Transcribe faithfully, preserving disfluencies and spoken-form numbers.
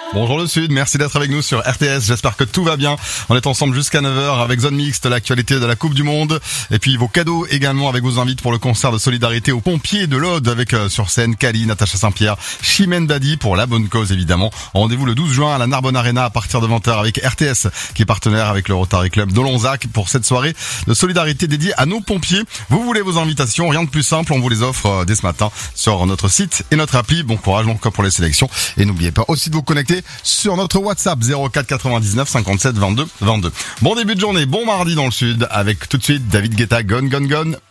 Bonjour le Sud, merci d'être avec nous sur R T S, j'espère que tout va bien. On est ensemble jusqu'à neuf heures avec Zone Mixte, l'actualité de la Coupe du Monde et puis vos cadeaux également avec vos invites pour le concert de solidarité aux pompiers de l'Aude avec euh, sur scène Kali, Natacha Saint-Pierre, Chimène Badi pour la bonne cause évidemment. Rendez-vous le douze juin à la Narbonne Arena à partir de vingt heures avec R T S qui est partenaire avec le Rotary Club de Lonzac pour cette soirée de solidarité dédiée à nos pompiers. Vous voulez vos invitations, rien de plus simple, on vous les offre euh, dès ce matin sur notre site et notre appli. Bon courage donc pour les sélections et n'oubliez pas aussi de vous connecter sur notre WhatsApp zéro quatre quatre-vingt-dix-neuf cinquante-sept vingt-deux vingt-deux. Bon début de journée, bon mardi dans le Sud avec tout de suite David Guetta, Gone Gone Gone.